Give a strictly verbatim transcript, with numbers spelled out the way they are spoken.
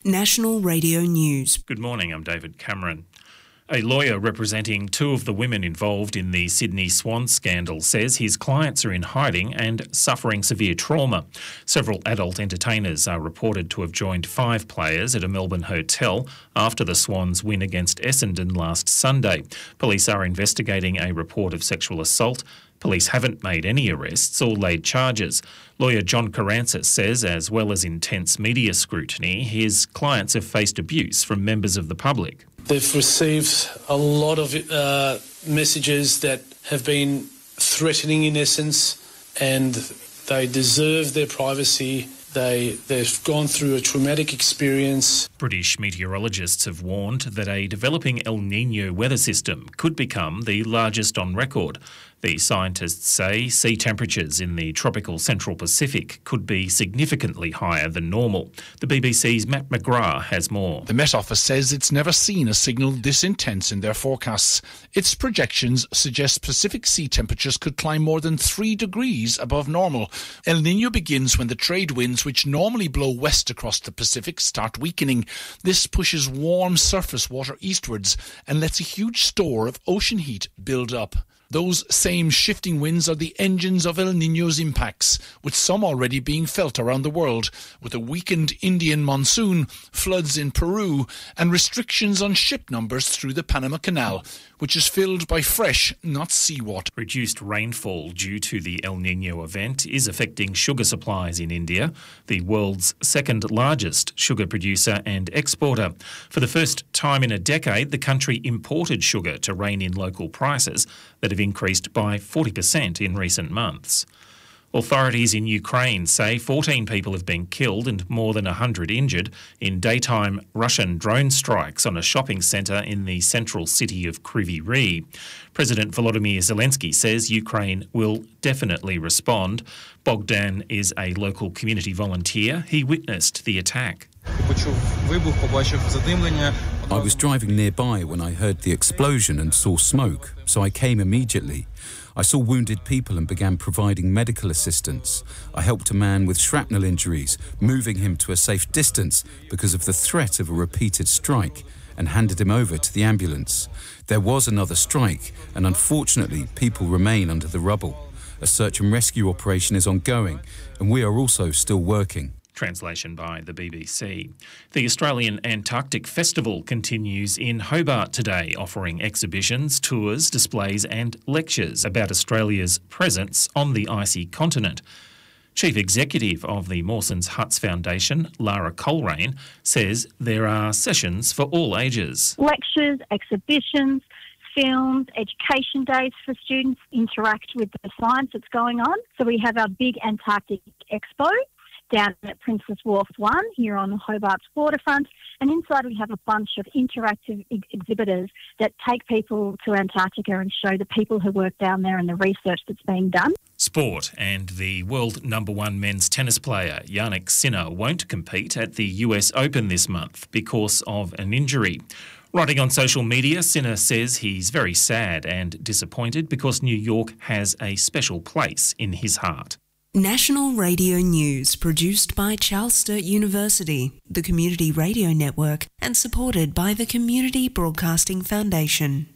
National Radio News. Good morning, I'm David Cameron. A lawyer representing two of the women involved in the Sydney Swan scandal says his clients are in hiding and suffering severe trauma. Several adult entertainers are reported to have joined five players at a Melbourne hotel after the Swans' win against Essendon last Sunday. Police are investigating a report of sexual assault. Police haven't made any arrests or laid charges. Lawyer John Karantzis says, as well as intense media scrutiny, his clients have faced abuse from members of the public. They've received a lot of uh, messages that have been threatening in essence, and they deserve their privacy. They, they've gone through a traumatic experience. British meteorologists have warned that a developing El Niño weather system could become the largest on record. The scientists say sea temperatures in the tropical Central Pacific could be significantly higher than normal. The B B C's Matt McGrath has more. The Met Office says it's never seen a signal this intense in their forecasts. Its projections suggest Pacific sea temperatures could climb more than three degrees above normal. El Niño begins when the trade winds, which normally blow west across the Pacific, start weakening. This pushes warm surface water eastwards and lets a huge store of ocean heat build up. Those same shifting winds are the engines of El Niño's impacts, with some already being felt around the world, with a weakened Indian monsoon, floods in Peru, and restrictions on ship numbers through the Panama Canal, which is filled by fresh, not seawater. Reduced rainfall due to the El Niño event is affecting sugar supplies in India, the world's second largest sugar producer and exporter. For the first time in a decade, the country imported sugar to rein in local prices that have increased by forty percent in recent months. Authorities in Ukraine say fourteen people have been killed and more than one hundred injured in daytime Russian drone strikes on a shopping centre in the central city of Kryvyi Rih. President Volodymyr Zelensky says Ukraine will definitely respond. Bogdan is a local community volunteer. He witnessed the attack. I was driving nearby when I heard the explosion and saw smoke, so I came immediately. I saw wounded people and began providing medical assistance. I helped a man with shrapnel injuries, moving him to a safe distance because of the threat of a repeated strike, and handed him over to the ambulance. There was another strike, and unfortunately, people remain under the rubble. A search and rescue operation is ongoing, and we are also still working. Translation by the B B C. The Australian Antarctic Festival continues in Hobart today, offering exhibitions, tours, displays and lectures about Australia's presence on the icy continent. Chief Executive of the Mawson's Huts Foundation, Lara Coleraine, says there are sessions for all ages. Lectures, exhibitions, films, education days for students, interact with the science that's going on. So we have our big Antarctic Expo down at Princess Wharf one here on Hobart's waterfront, and inside we have a bunch of interactive ex- exhibitors that take people to Antarctica and show the people who work down there and the research that's being done. Sport, and the world number one men's tennis player Jannik Sinner won't compete at the U S Open this month because of an injury. Writing on social media, Sinner says he's very sad and disappointed because New York has a special place in his heart. National Radio News, produced by Charles Sturt University, the Community Radio Network, and supported by the Community Broadcasting Foundation.